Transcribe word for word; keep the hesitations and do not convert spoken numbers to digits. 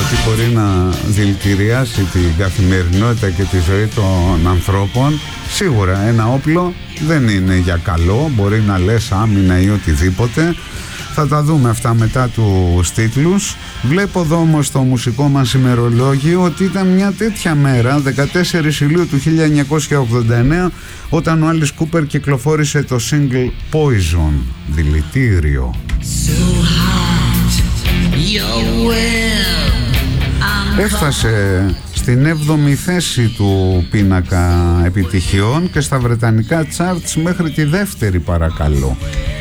ότι μπορεί να δηλητηριάσει την καθημερινότητα και τη ζωή των ανθρώπων. Σίγουρα ένα όπλο δεν είναι για καλό, μπορεί να λες άμυνα ή οτιδήποτε. Θα τα δούμε αυτά μετά τους τίτλους. Βλέπω εδώ όμως στο μουσικό μας ημερολόγιο ότι ήταν μια τέτοια μέρα, δεκατέσσερις Ιουλίου του χίλια εννιακόσια ογδόντα εννέα, όταν ο Alice Cooper κυκλοφόρησε το single Poison, δηλητήριο. Έφτασε στην έβδομη θέση του πίνακα επιτυχιών και στα βρετανικά charts μέχρι τη δεύτερη, παρακαλώ.